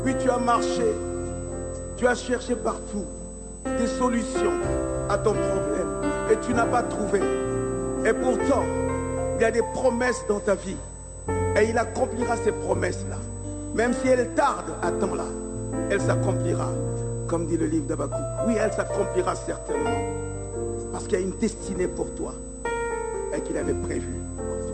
Puis tu as marché, tu as cherché partout des solutions à ton problème et tu n'as pas trouvé. Et pourtant, il y a des promesses dans ta vie et il accomplira ces promesses-là. Même si elles tardent, attends-la, elle s'accomplira. Comme dit le livre d'Habakkuk. Oui, elle s'accomplira certainement. Parce qu'il y a une destinée pour toi et qu'il avait prévue.